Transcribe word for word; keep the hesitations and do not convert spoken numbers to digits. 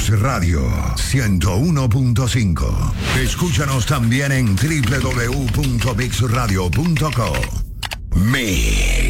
Mix Radio ciento uno punto cinco. Escúchanos también en doble u doble u doble u punto mix radio punto com. Mix.